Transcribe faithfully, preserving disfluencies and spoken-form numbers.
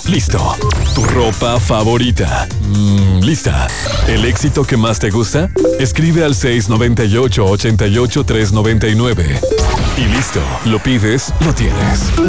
Listo. ¿Tu ropa favorita? Mm, lista. ¿El éxito que más te gusta? Escribe al seis nueve ocho, ocho ocho, tres nueve nueve. Y listo. Lo pides, lo tienes.